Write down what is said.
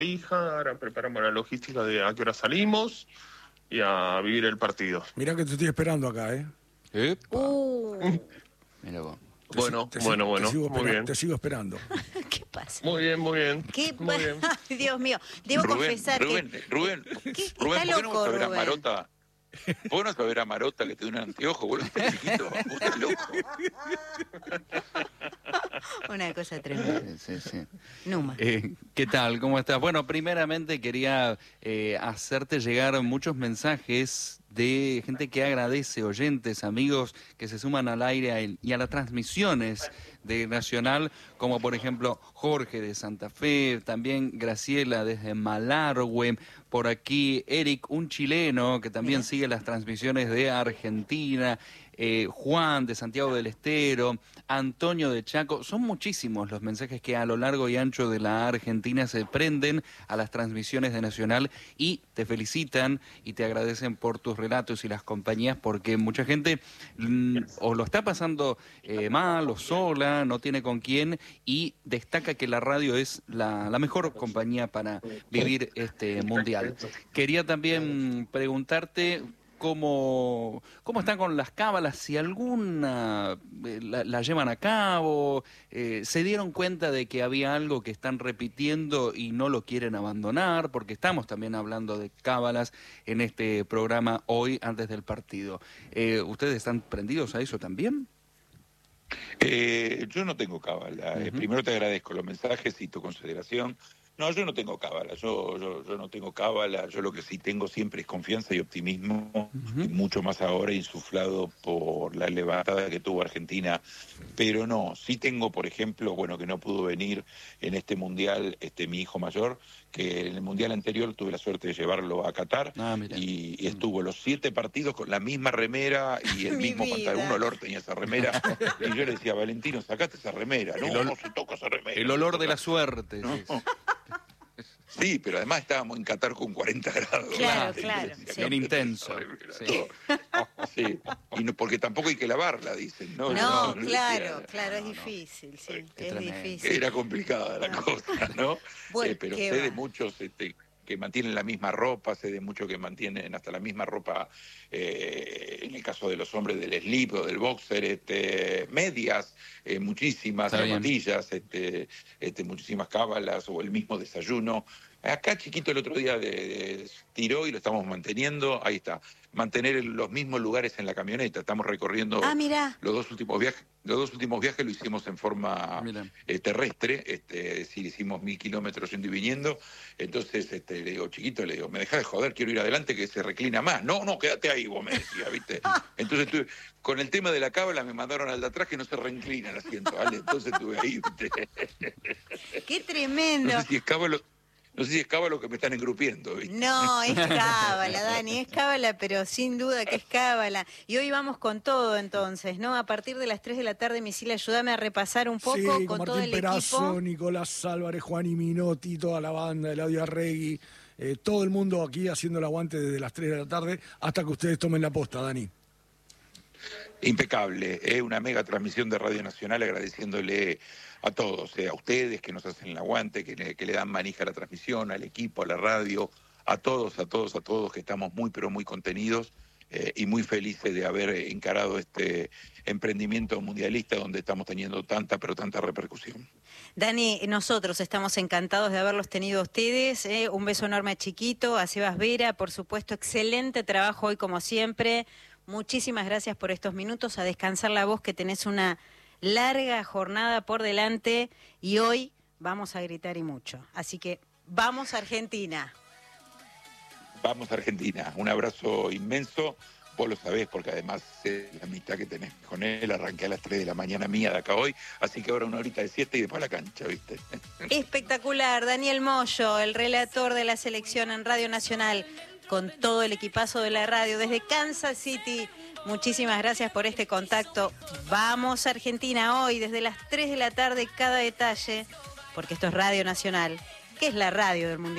hija, ahora preparamos la logística de a qué hora salimos y a vivir el partido. Mirá que te estoy esperando acá, ¿eh? Epa. Mira vos. Bueno, muy bien. Te sigo esperando. ¿Qué pasa? Muy bien, muy bien. ¿Qué muy bien. Ay, Dios mío. Debo confesar Rubén, que... Rubén, Está ¿por qué no loco, vas a ver a Rubén. Marota? ¿Por qué no vas a ver a Marota que te da un anteojo, boludo? Estás chiquito, vos estás loco. Una cosa tremenda. Sí. Numa. ¿Qué tal? ¿Cómo estás? Bueno, primeramente quería hacerte llegar muchos mensajes de gente que agradece, oyentes, amigos que se suman al aire y a las transmisiones de Nacional, como por ejemplo Jorge de Santa Fe, también Graciela desde Malargüe, por aquí Eric, un chileno que también sigue las transmisiones de Argentina, Juan de Santiago del Estero, Antonio de Chaco. Son muchísimos los mensajes que a lo largo y ancho de la Argentina se prenden a las transmisiones de Nacional y te felicitan y te agradecen por tus relatos y las compañías, porque mucha gente o lo está pasando mal o sola, no tiene con quién, y destaca que la radio es la mejor compañía para vivir este mundial. Quería también preguntarte cómo están con las cábalas, si alguna la llevan a cabo, se dieron cuenta de que había algo que están repitiendo y no lo quieren abandonar, porque estamos también hablando de cábalas en este programa hoy antes del partido. ¿Ustedes están prendidos a eso también? Yo no tengo cábala. Primero te agradezco los mensajes y tu consideración. No, yo no tengo cábala, yo no tengo cábala, yo lo que sí tengo siempre es confianza y optimismo, y mucho más ahora insuflado por la levantada que tuvo Argentina, pero no, sí tengo, por ejemplo, bueno, que no pudo venir en este Mundial mi hijo mayor, que en el Mundial anterior tuve la suerte de llevarlo a Qatar, y estuvo los 7 partidos con la misma remera y el mismo pantalón, un olor tenía esa remera, y yo le decía, Valentino, sacaste esa remera, no se toca esa remera. El olor de la suerte. No. Sí, pero además estábamos en Qatar con 40 grados. Claro. Bien intenso. Sí. Y no, porque tampoco hay que lavarla, dicen. No, claro, es difícil, sí, es difícil. Era complicada la cosa, ¿no? Bueno, pero sé de muchos que mantienen la misma ropa, sé de muchos que mantienen hasta la misma ropa, en el caso de los hombres del slip o del boxer, medias, muchísimas zapatillas, muchísimas cábalas o el mismo desayuno. Acá Chiquito el otro día tiró y lo estamos manteniendo, ahí está, mantener los mismos lugares en la camioneta, estamos recorriendo los dos últimos viajes lo hicimos en forma terrestre, es decir, hicimos 1000 kilómetros yendo y viniendo, entonces le digo, Chiquito, me dejás de joder, quiero ir adelante que se reclina más, no, quédate ahí, vos me decías, ¿viste? Entonces con el tema de la cábala me mandaron al de atrás que no se reinclina el asiento, ¿vale? Entonces estuve ahí, ¿viste? ¡Qué tremendo! No sé si es cábala que me están engrupiendo, ¿viste? No, es cábala, Dani, es cábala, pero sin duda que es cábala. Y hoy vamos con todo entonces, ¿no? A partir de las 3 de la tarde, Misil, ayúdame a repasar un poco con Martín todo el Perazo, equipo. Nicolás Álvarez, Juan y Minotti, toda la banda, Eladio Arregui, todo el mundo aquí haciendo el aguante desde las 3 de la tarde hasta que ustedes tomen la posta, Dani. Impecable, una mega transmisión de Radio Nacional, agradeciéndole a todos, a ustedes que nos hacen el aguante, que le dan manija a la transmisión, al equipo, a la radio, a todos, que estamos muy pero muy contenidos y muy felices de haber encarado este emprendimiento mundialista donde estamos teniendo tanta repercusión. Dani, nosotros estamos encantados de haberlos tenido a ustedes, un beso enorme a Chiquito, a Sebas Vera, por supuesto, excelente trabajo hoy como siempre. Muchísimas gracias por estos minutos, a descansar la voz, que tenés una larga jornada por delante y hoy vamos a gritar y mucho. Así que vamos a Argentina. Vamos a Argentina, un abrazo inmenso, vos lo sabés porque además la amistad que tenés con él, arranqué a las 3 de la mañana mía de acá hoy, así que ahora una horita de siesta y después a la cancha, ¿viste? Espectacular, Daniel Moyo, el relator de la selección en Radio Nacional, con todo el equipazo de la radio desde Kansas City. Muchísimas gracias por este contacto. Vamos a Argentina hoy desde las 3 de la tarde, cada detalle, porque esto es Radio Nacional, que es la radio del Mundial.